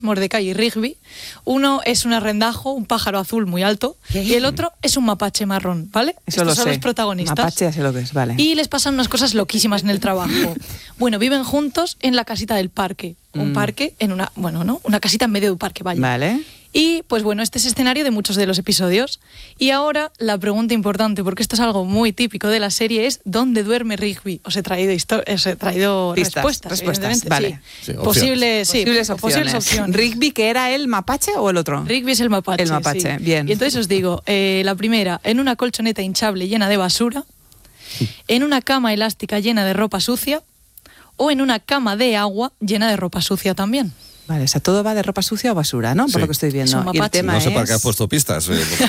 Mordecai y Rigby. Uno es un arrendajo, un pájaro azul muy alto, y el otro es un mapache marrón, ¿vale? Eso Estos lo son sé. los protagonistas. Mapache, ya sé lo que es, vale. Y les pasan unas cosas loquísimas en el trabajo. Bueno, viven juntos en la casita del parque. Un parque en una... Bueno, ¿no? Una casita en medio de un parque, vaya. Vale. Y, pues bueno, este es escenario de muchos de los episodios. Y ahora, la pregunta importante, porque esto es algo muy típico de la serie, es ¿dónde duerme Rigby? Os he traído Pistas, respuestas, evidentemente. vale. Sí. Sí, Posibles opciones. opciones. ¿Rigby, que era el mapache o el otro? Rigby es el mapache. El mapache, sí. bien. Y entonces os digo, la primera, en una colchoneta hinchable llena de basura, en una cama elástica llena de ropa sucia, o en una cama de agua llena de ropa sucia también. Vale, o sea, todo va de ropa sucia o basura, ¿no? Por Sí. lo que estoy viendo. Es un Y el mapache. tema No sé es... para qué has puesto pistas.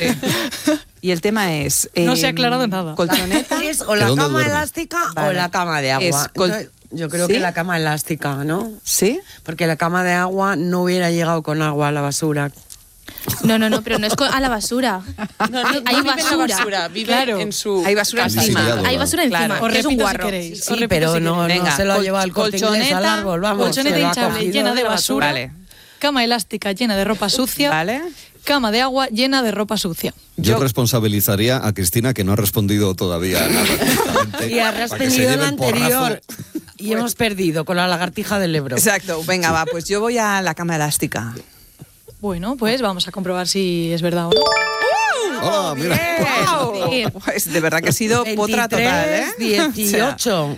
Y el tema es... No se ha aclarado nada. Colchoneta. Es o la dónde cama duerme? elástica Vale. o la cama de agua. Es Entonces, yo creo ¿Sí? que la cama elástica, ¿no? ¿Sí? Porque la cama de agua no hubiera llegado con agua a la basura. No, pero no es a la basura. No, Hay vive en la basura. basura, vive Claro. en su... Hay basura Casi encima. sellado. Hay basura encima, Claro. Os que es un repito si guarro. queréis. Os Sí, repito pero si no, queréis. no se lo ha llevado el Corte Inglés al árbol, vamos. colchoneta se lo ha hinchable cogido llena de la basura, Vale. cama elástica llena de ropa sucia, Vale. cama de agua llena de ropa sucia. Yo responsabilizaría a Cristina, que no ha respondido todavía nada. Y has Para que se respondido lleve la el porrazo. anterior. Y hemos perdido con la lagartija del Ebro. Exacto. Venga, va, pues yo voy a la cama elástica. Bueno, pues vamos a comprobar si es verdad o no. Hola, mira. ¡Wow! Pues de verdad que ha sido potra total, ¿eh? 18.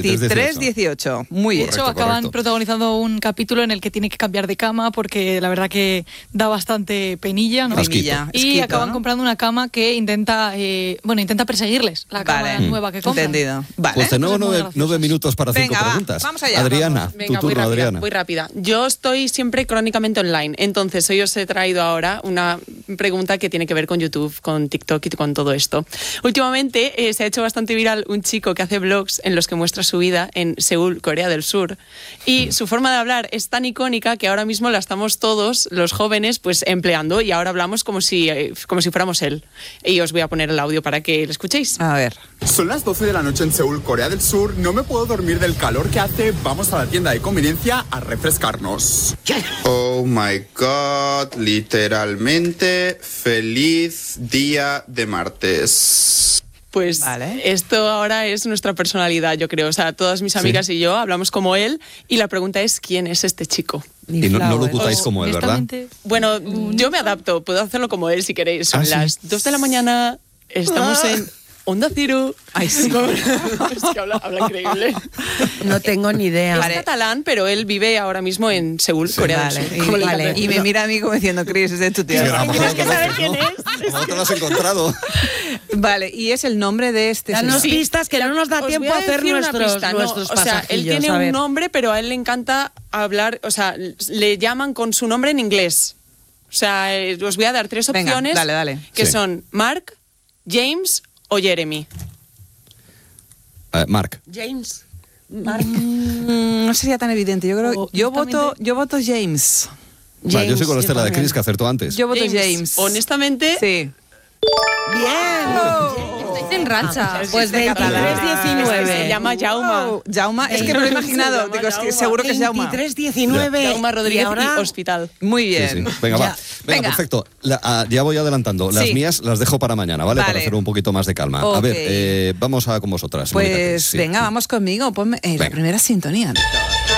23-18. Muy De bien. hecho, Correcto, acaban correcto. protagonizando un capítulo en el que tiene que cambiar de cama porque la verdad que da bastante penilla, ¿no? Asquito. Penilla, Y esquito, acaban ¿no? comprando una cama que intenta perseguirles, la cama Vale. nueva que compran. Entendido. Vale. Pues tenemos Cosas muy 9 graciosas. minutos para 5 Venga, va, preguntas. vamos allá, Adriana, vamos. tu Venga, turno, muy Adriana. rápida. Yo estoy siempre crónicamente online, entonces hoy os he traído ahora una pregunta que tiene que ver con YouTube, con TikTok y con todo esto. Últimamente se ha hecho bastante viral un chico que hace vlogs en los que muestra su vida en Seúl, Corea del Sur, y su forma de hablar es tan icónica que ahora mismo la estamos todos, los jóvenes, pues empleando, y ahora hablamos como si fuéramos él. Y os voy a poner el audio para que lo escuchéis. A ver. Son las 12 de la noche en Seúl, Corea del Sur. No me puedo dormir del calor que hace. Vamos a la tienda de conveniencia a refrescarnos. Oh my God, literalmente feliz día de martes. Pues Vale. esto ahora es nuestra personalidad, yo creo. O sea, todas mis amigas y yo hablamos como él, y la pregunta es ¿quién es este chico? Y no lo ocultáis como él, ¿verdad? Honestamente, Bueno, yo me adapto, puedo hacerlo como él si queréis. Son ¿sí? las 2 de la mañana, estamos en Onda Cero. Ay, sí. Es que habla increíble. No tengo ni idea. Es catalán, pero él vive ahora mismo en Seúl, Corea Vale. del Sur. Y, Como le vale. encanta. Y me mira a mí como diciendo, Chris, es de tu tío. Sí, a lo mejor Tienes que lo saber conoces, quién ¿no? es. A lo mejor te lo has encontrado. Vale, y es el nombre de este Danos señor. pistas que no nos da Os tiempo voy a hacer decir una nuestros pista, no, nuestros o sea, él pasajillos, tiene a un ver. nombre, pero a él le encanta hablar, o sea, le llaman con su nombre en inglés. O sea, os voy a dar 3 Venga, opciones dale. que Sí. son Mark, James o Jeremy. Mark. James. No sería tan evidente. Yo creo, O, yo honestamente- voto James. Va, yo soy con la Estela de también. Chris, que acertó antes. Yo voto James. Honestamente, Sí. Bien. Estáis en racha. Pues de catalán. 23-19. se llama Jauma. Oh, Jauma, es que me lo he imaginado. Se llama Digo, es que Jauma. seguro que es Jauma. 23-19. Jauma Rodríguez y ahora y Hospital. Muy Sí, bien. sí. Venga, va. Ya. Venga, Venga. perfecto. Ya voy adelantando. Las Sí. mías las dejo para mañana, ¿vale? Vale. Para hacer un poquito más de calma. A Ok. ver, vamos con vosotras. Mónica, Pues sí. venga, vamos conmigo. Ponme la Venga. primera sintonía.